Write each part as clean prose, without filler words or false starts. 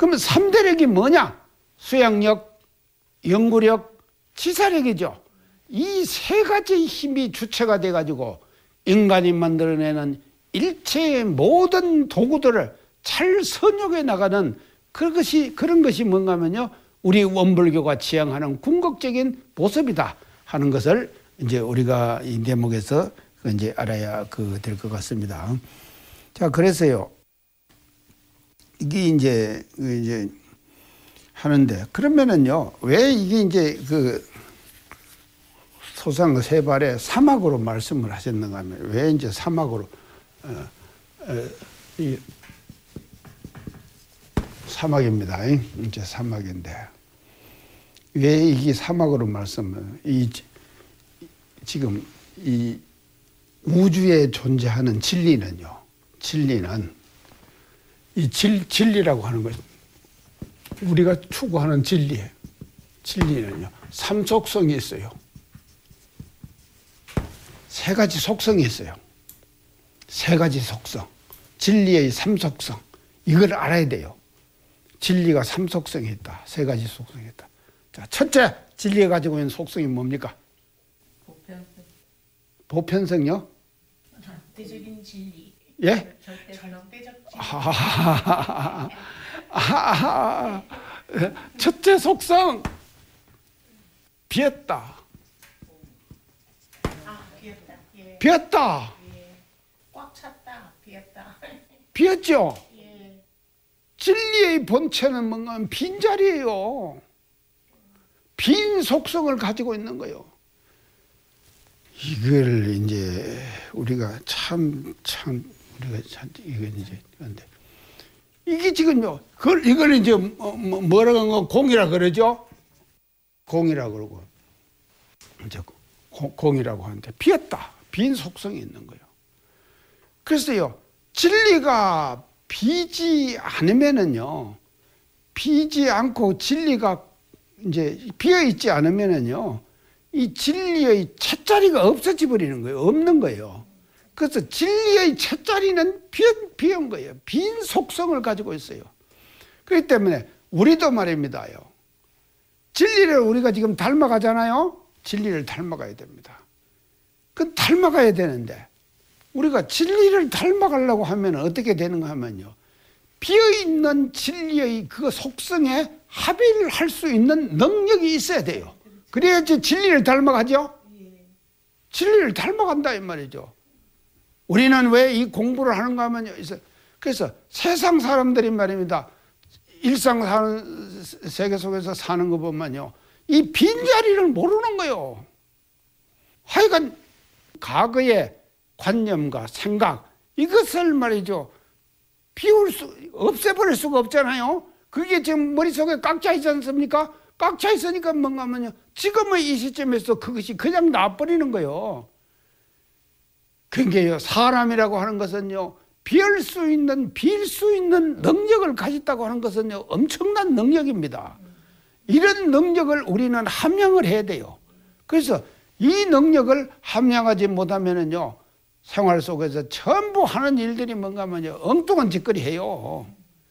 그러면 3대력이 뭐냐? 수양력, 연구력, 지사력이죠. 이 세 가지 힘이 주체가 돼가지고 인간이 만들어내는 일체의 모든 도구들을 잘 선역해 나가는 그런 것이 뭔가 하면요. 우리 원불교가 지향하는 궁극적인 모습이다 하는 것을 이제 우리가 이 대목에서 이제 알아야 될 것 같습니다. 자, 그래서요. 이게 이제 하는데 그러면은요. 왜 이게 이제 소상 세 발에 사막으로 말씀을 하셨는가 하면 왜 이제 사막으로 사막입니다. 이제 사막인데 왜 이게 사막으로 말씀을 지금 이 우주에 존재하는 진리는요. 진리는 이 진리라고 하는 것 우리가 추구하는 진리는요. 삼속성이 있어요. 세 가지 속성이 있어요. 세 가지 속성. 진리의 삼속성. 이걸 알아야 돼요. 진리가 삼속성이 있다. 세 가지 속성이 있다. 자, 첫째, 진리가 가지고 있는 속성이 뭡니까? 보편성이요? 절대적인 진리. 예? 절대적 진리. 첫째 속성. 비었다. 비었다. 예. 비었다. 예. 꽉 찼다. 비었다. 비었죠? 예. 진리의 본체는 뭔가 빈자리예요. 빈 속성을 가지고 있는 거예요. 이걸 이제 우리가 이건 이제 그런데 이게 지금요. 이걸 이제 뭐라고 하는 거 공이라 그러죠? 공이라 그러고 이제 공이라고 하는데 비었다. 빈 속성이 있는 거예요. 그래서요. 진리가 비지 않으면은요. 비지 않고 진리가 이제 비어 있지 않으면은요. 이 진리의 첫자리가 없어져 버리는 거예요. 없는 거예요. 그래서 진리의 첫자리는 비운 거예요. 빈 속성을 가지고 있어요. 그렇기 때문에 우리도 말입니다요. 진리를 우리가 지금 닮아가잖아요. 진리를 닮아가야 됩니다. 그 닮아가야 되는데 우리가 진리를 닮아가려고 하면 어떻게 되는가 하면요. 비어있는 진리의 그 속성에 합의를 할 수 있는 능력이 있어야 돼요. 그래야지 진리를 닮아가죠. 진리를 닮아간다 이 말이죠. 우리는 왜 이 공부를 하는가 하면요. 그래서 세상 사람들이 말입니다. 일상 사는 세계 속에서 사는 거 보면요. 이 빈자리를 모르는 거예요. 하여간 과거의 관념과 생각 이것을 말이죠. 없애버릴 수가 없잖아요. 그게 지금 머릿속에 꽉 차 있지 않습니까? 꽉 차 있으니까 뭔가 하면요. 지금의 이 시점에서 그것이 그냥 나버리는 거예요. 그러니까 사람이라고 하는 것은요. 빌 수 있는 능력을 가졌다고 하는 것은요. 엄청난 능력입니다. 이런 능력을 우리는 함양을 해야 돼요. 그래서 이 능력을 함양하지 못하면은요. 생활 속에서 전부 하는 일들이 뭔가 하면요. 엉뚱한 짓거리 해요.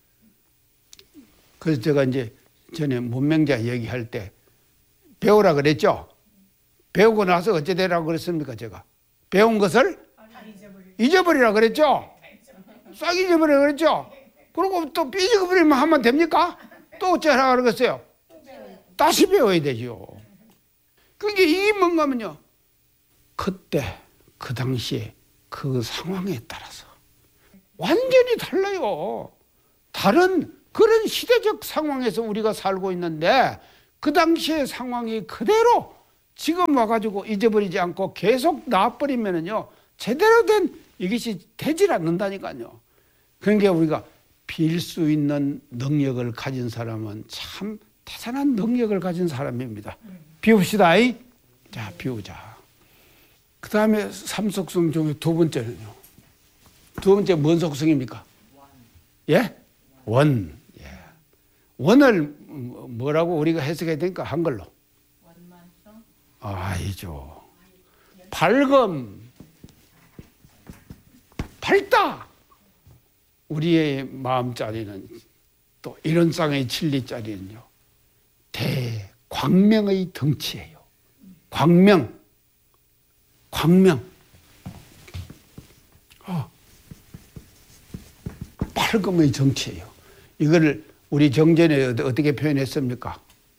그래서 제가 이제 전에 문맹자 얘기할 때 배우라 그랬죠. 배우고 나서 어찌 되라고 그랬습니까? 제가 배운 것을 잊어버리라 그랬죠. 싹 잊어버리라 그랬죠. 그리고 또 삐져버리면 하면 됩니까? 또 어쩌라 그러겠어요. 다시 배워야 되죠. 그게 이게 뭔가 하면요. 그때 그 당시에 그 상황에 따라서 완전히 달라요. 다른 그런 시대적 상황에서 우리가 살고 있는데 그 당시의 상황이 그대로 지금 와가지고 잊어버리지 않고 계속 놔버리면은요. 제대로 된 이것이 되질 않는다니까요. 그러니까 우리가 빌 수 있는 능력을 가진 사람은 참 대단한 능력을 가진 사람입니다. 비웁시다. 자, 비우자. 그 다음에 삼속성 중에 두 번째는요. 두 번째 뭔 속성입니까? 예? 원. 예. 원을 뭐라고 우리가 해석해야 되니까 한글로? 원만성? 아니죠. 밝음. 밝다. 우리의 마음자리는 또 이런 쌍의 진리자리는요, 대광명의 덩치예요. 광명. 밝음의 정치예요. 이걸 우리 정전에 어떻게 표현했습니까?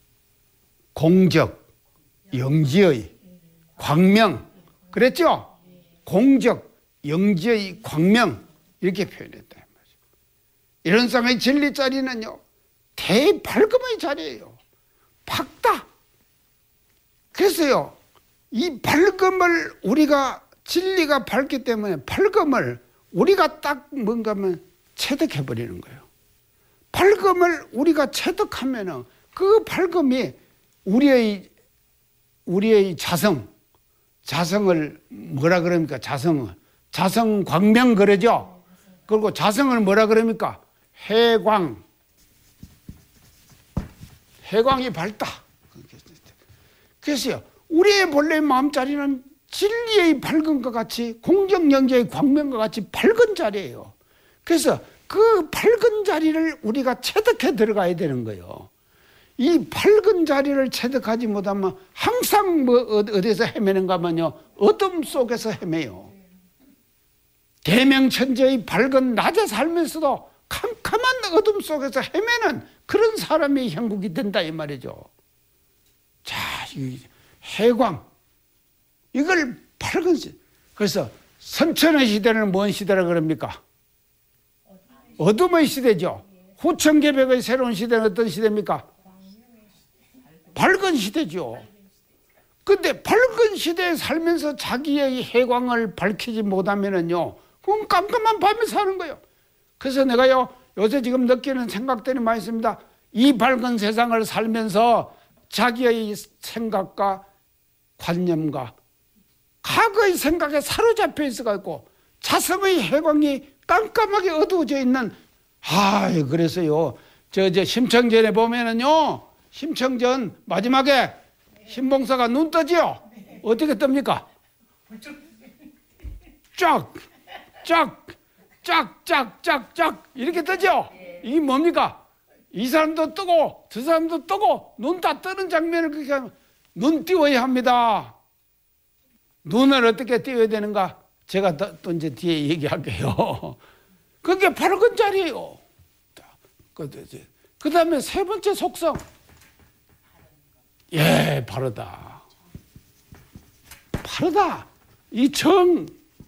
공적, 영지의 광명. 그랬죠? 공적, 영지의 광명. 이렇게 표현했다. 이런 쌍의 진리 자리는요, 대밝음의 자리예요. 밝다. 그래서요, 이 밝음을 우리가, 진리가 밝기 때문에 밝음을 우리가 딱 뭔가 하면 체득해버리는 거예요. 밝음을 우리가 체득하면은 그 밝음이 우리의 자성을 뭐라 그럽니까? 자성 광명 그러죠? 그리고 자성을 뭐라 그럽니까? 해광이 밝다. 그래서요, 우리의 본래 마음자리는 진리의 밝음과 같이, 공정영재의 광명과 같이 밝은 자리예요. 그래서 그 밝은 자리를 우리가 체득해 들어가야 되는 거예요. 이 밝은 자리를 체득하지 못하면 항상 어디서 헤매는가 하면요, 어둠 속에서 헤매요. 대명천재의 밝은 낮에 살면서도 캄캄한 어둠 속에서 헤매는 그런 사람이 형국이 된다 이 말이죠. 자, 이 해광, 이걸 밝은 시. 그래서 선천의 시대는 뭔 시대라 그럽니까? 어둠의 시대죠. 후천개벽의 새로운 시대는 어떤 시대입니까? 밝은 시대죠. 근데 밝은 시대에 살면서 자기의 해광을 밝히지 못하면은요, 그건 깜깜한 밤에 사는 거예요. 그래서 내가요, 요새 지금 느끼는 생각들이 많이 있습니다. 이 밝은 세상을 살면서 자기의 생각과 관념과 과거의 생각에 사로잡혀 있어가지고 자성의 해광이 깜깜하게 어두워져 있는, 그래서요, 저 심청전에 보면은요, 심청전 마지막에 신봉사가 눈 뜨지요? 어떻게 뜹니까? 쫙 이렇게 뜨죠? 이게 뭡니까? 이 사람도 뜨고 저 사람도 뜨고 눈 다 뜨는 장면을 그렇게 하면 눈 띄워야 합니다. 눈을 어떻게 띄워야 되는가? 제가 또 이제 뒤에 얘기할게요. 그게 밝은 자리예요. 그 다음에 세 번째 속성. 바르다. 이 정,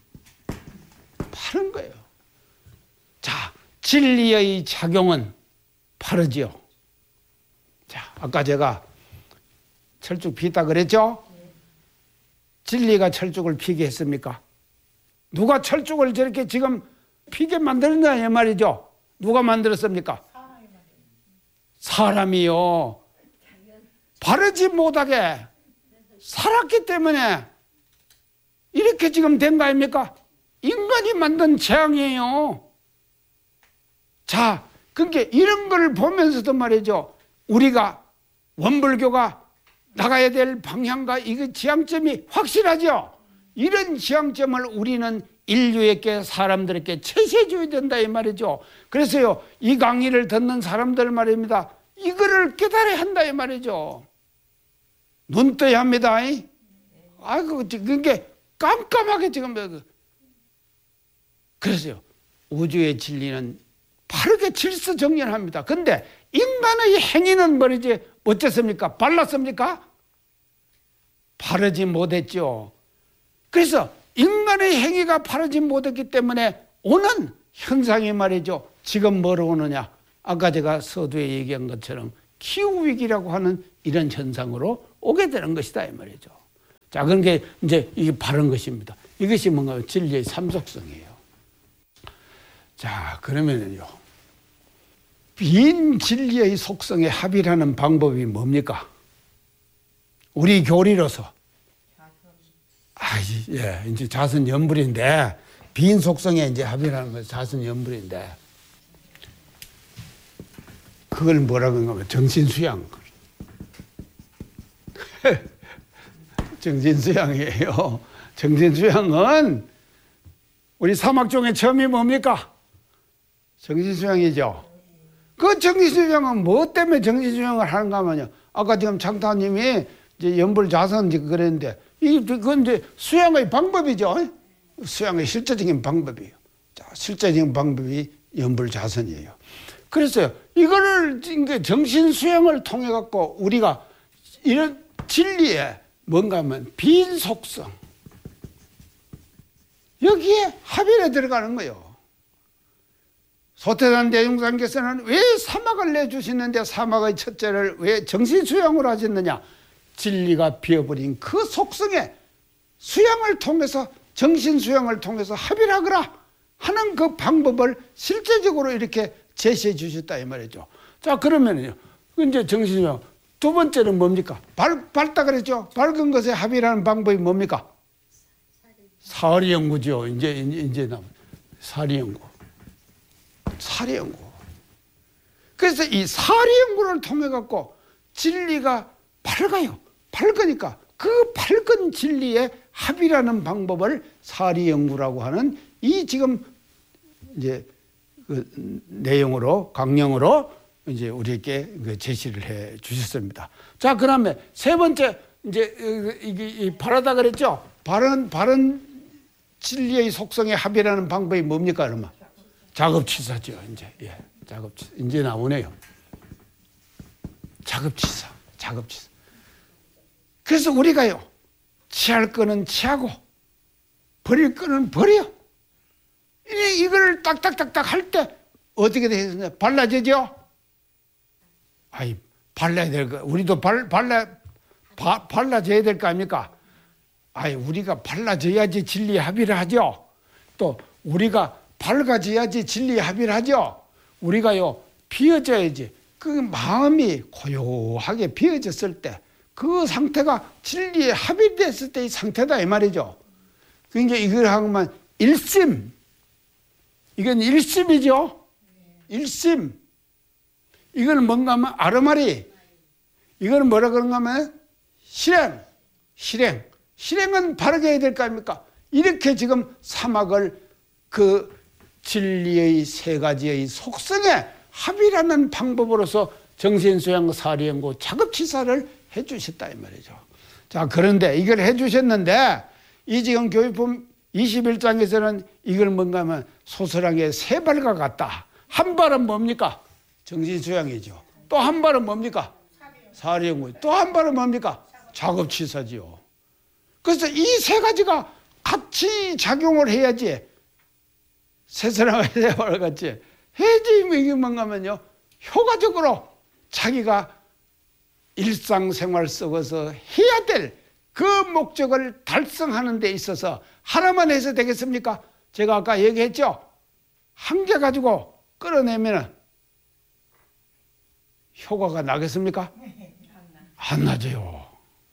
바른 거예요. 자, 진리의 작용은 바르지요. 자, 아까 제가 철쭉 피다 그랬죠? 진리가 철쭉을 피게 했습니까? 누가 철쭉을 저렇게 지금 피게 만들었냐 이 말이죠? 누가 만들었습니까? 사람이요. 바르지 못하게 살았기 때문에 이렇게 지금 된 거 아닙니까? 인간이 만든 재앙이에요. 자, 그러니까 이런 걸 보면서도 말이죠, 우리가 원불교가 나가야 될 방향과 이 지향점이 확실하죠. 이런 지향점을 우리는 인류에게, 사람들에게 제시해 줘야 된다 이 말이죠. 그래서요, 이 강의를 듣는 사람들 말입니다, 이거를 깨달아야 한다 이 말이죠. 눈 떠야 합니다. 그러니까 깜깜하게 지금. 그래서요, 우주의 진리는 바르게 질서 정연합니다. 근데 인간의 행위는 뭐지? 어쨌습니까? 발랐습니까? 바르지 못했죠. 그래서 인간의 행위가 바르지 못했기 때문에 오는 현상이 말이죠, 지금 뭐로 오느냐? 아까 제가 서두에 얘기한 것처럼 기후위기라고 하는 이런 현상으로 오게 되는 것이다 이 말이죠. 자, 그러니까 이제 이게 바른 것입니다. 이것이 뭔가 진리의 삼속성이에요. 자, 그러면은요, 빈 진리의 속성에 합의하는 방법이 뭡니까? 우리 교리로서 이제 자선연불인데, 빈 속성에 이제 합의하는 것이 자선연불인데, 그걸 뭐라고 하면 정신수양. 정신수양이에요. 정신수양은 우리 사막 중에 처음이 뭡니까? 정신수양이죠. 그 정신수양은 뭐 때문에 정신수양을 하는가 하면요. 아까 지금 장타님이 이제 연불자선 그랬는데, 그건 이제 수양의 방법이죠. 수양의 실제적인 방법이에요. 자, 실제적인 방법이 연불자선이에요. 그래서 이거를 정신수양을 통해 갖고 우리가 이런 진리에 뭔가 하면 빈속성, 여기에 합의에 들어가는 거예요. 소태산 대중상께서는 왜 사막을 내주시는데 사막의 첫째를 왜 정신수양으로 하셨느냐? 진리가 비어버린 그 속성에 수양을 통해서, 정신수양을 통해서 합의를 하거라 하는 그 방법을 실제적으로 이렇게 제시해 주셨다 이 말이죠. 자, 그러면요, 이제 정신수양 두 번째는 뭡니까? 밝다 그랬죠. 밝은 것에 합의라는 방법이 뭡니까? 사리연구죠. 이제 사리연구. 사리연구. 그래서 이 사리연구를 통해 갖고 진리가 밝아요. 밝으니까 그 밝은 진리에 합의라는 방법을 사리연구라고 하는 이 지금 이제 그 내용으로, 강령으로 이제 우리에게 그 제시를 해 주셨습니다. 자, 그다음에 세 번째, 이제 이게 바르다 그랬죠. 바른 진리의 속성에 합의라는 방법이 뭡니까, 그러면? 작업치사죠, 이제. 예, 작업치사. 이제 나오네요. 작업치사. 그래서 우리가요, 취할 거는 취하고, 버릴 거는 버려. 이걸 딱딱딱딱 할 때 어떻게 되겠느냐? 발라지죠? 아이, 발라야 될 거. 우리도 발라져야 될 거 아닙니까? 아이, 우리가 발라져야지 진리에 합의를 하죠. 또, 우리가 밝아져야지 진리에 합의를 하죠. 우리가요, 비어져야지. 그 마음이 고요하게 비어졌을 때, 그 상태가 진리에 합의됐을 때의 상태다, 이 말이죠. 그러니까 이걸 하면 일심. 이건 일심이죠. 일심. 이건 뭔가 하면 아르마리. 이건 뭐라 그런가 하면 실행. 실행은 바르게 해야 될 거 아닙니까? 이렇게 지금 사막을 그 진리의 세 가지의 속성에 합의라는 방법으로서 정신수양, 사리연구, 작업치사를 해 주셨다 이 말이죠. 자, 그런데 이걸 해 주셨는데 이 지금 교육품 21장에서는 이걸 뭔가 하면 소설하게 세 발과 같다. 한 발은 뭡니까? 정신수양이죠. 또 한 발은 뭡니까? 사리연구. 또 한 발은 뭡니까? 작업치사지요. 그래서 이 세 가지가 같이 작용을 해야지, 세사랑의 세 발 같이 해야지 이게 뭔가 하면요, 효과적으로 자기가 일상생활 속에서 해야 될 그 목적을 달성하는 데 있어서 하나만 해서 되겠습니까? 제가 아까 얘기했죠. 한 개 가지고 끌어내면 효과가 나겠습니까? 안 나죠.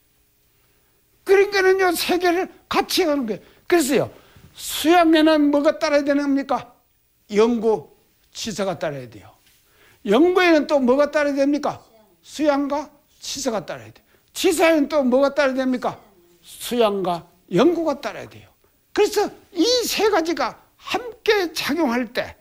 그러니까는요, 세 개를 같이 하는 거예요. 그래서요, 수양에는 뭐가 따라야 되는 겁니까? 연구, 치사가 따라야 돼요. 연구에는 또 뭐가 따라야 됩니까? 수양과 치사가 따라야 돼요. 치사에는 또 뭐가 따라야 됩니까? 수양과 연구가 따라야 돼요. 그래서 이 세 가지가 함께 작용할 때,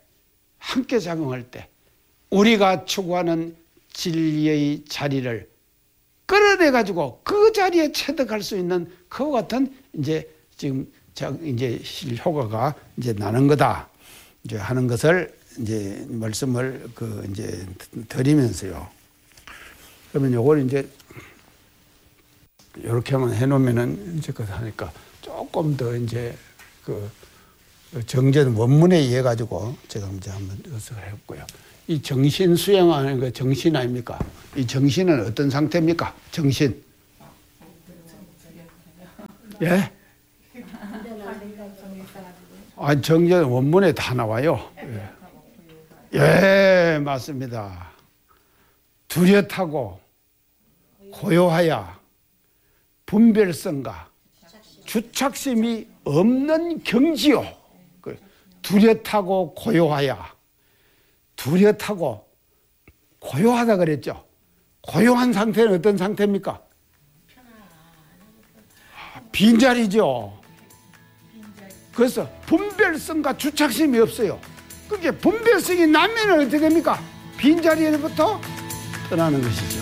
우리가 추구하는 진리의 자리를 끌어내가지고 그 자리에 체득할 수 있는 그와 같은 이제 지금 이제 효과가 이제 나는 거다. 이제 하는 것을 이제 말씀을 이제 드리면서요. 그러면 요걸 이제 이렇게 한번 해놓으면은 이제 그 하니까 조금 더 이제 정전 원문에 의해 가지고 제가 이제 한번 해석을 해볼게요. 이 정신 수양하는 거 정신 아닙니까? 이 정신은 어떤 상태입니까? 정신. 예? 아, 정전 원문에 다 나와요. 예, 맞습니다. 뚜렷하고 고요하여 분별성과 주착심이 없는 경지요. 뚜렷하고 고요하여. 뚜렷하고 고요하다 그랬죠. 고요한 상태는 어떤 상태입니까? 빈자리죠. 그래서 분별성과 주착심이 없어요. 그게 분별성이 나면 어떻게 됩니까? 빈자리에부터 떠나는 것이죠.